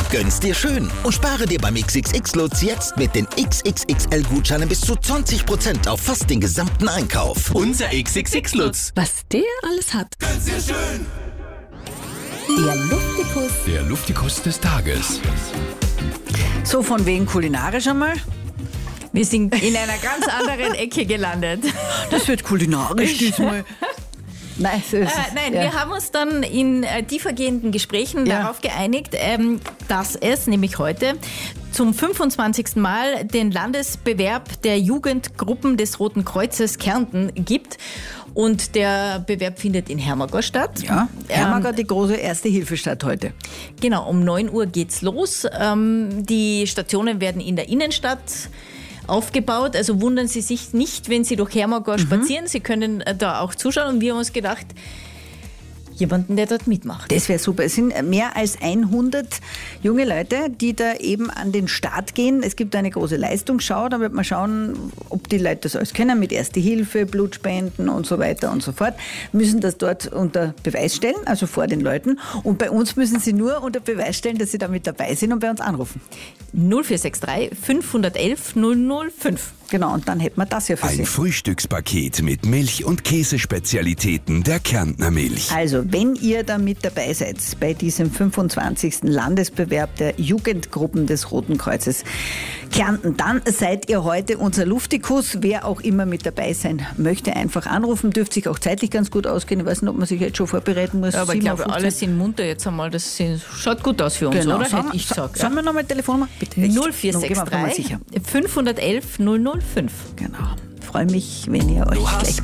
Gönn's dir schön und spare dir beim XXX-Lutz jetzt mit den XXXL-Gutscheinen bis zu 20% auf fast den gesamten Einkauf. Unser XXX-Lutz. Was der alles hat. Gönn's dir schön. Der Luftikus. Der Luftikus des Tages. So von wegen kulinarisch einmal. Wir sind in einer ganz anderen Ecke gelandet. Das wird kulinarisch diesmal. Nein, Wir haben uns dann in tiefergehenden Gesprächen darauf geeinigt, dass es nämlich heute zum 25. Mal den Landesbewerb der Jugendgruppen des Roten Kreuzes Kärnten gibt. Und der Bewerb findet in Hermagor statt. Ja, Hermagor, die große Erste-Hilfe-Stadt heute. Genau, um 9 Uhr geht's los. Die Stationen werden in der Innenstadt aufgebaut, also wundern Sie sich nicht, wenn Sie durch Hermagor spazieren. Sie können da auch zuschauen und wir haben uns gedacht, jemanden, der dort mitmacht. Das wäre super. Es sind mehr als 100 junge Leute, die da eben an den Start gehen. Es gibt eine große Leistungsschau, da wird man schauen, ob die Leute das alles kennen, mit Erste Hilfe, Blutspenden und so weiter und so fort. Müssen das dort unter Beweis stellen, also vor den Leuten. Und bei uns müssen sie nur unter Beweis stellen, dass sie da mit dabei sind und bei uns anrufen. 0463 511 005. Genau, und dann hätten wir das ja für Sie. Ein Frühstückspaket mit Milch- und Käsespezialitäten der Kärntner Milch. Also, wenn ihr da mit dabei seid bei diesem 25. Landesbewerb der Jugendgruppen des Roten Kreuzes Kärnten, dann seid ihr heute unser Luftikus. Wer auch immer mit dabei sein möchte, einfach anrufen. Dürfte sich auch zeitlich ganz gut ausgehen. Ich weiß nicht, ob man sich jetzt schon vorbereiten muss. Ja, aber ich glaube, alle sind munter jetzt einmal. Das schaut gut aus für uns, genau, oder? Hätte ich gesagt. Sagen wir nochmal Telefonnummer? Bitte. 0463 511 005. Genau. Freue mich, wenn ihr euch gleich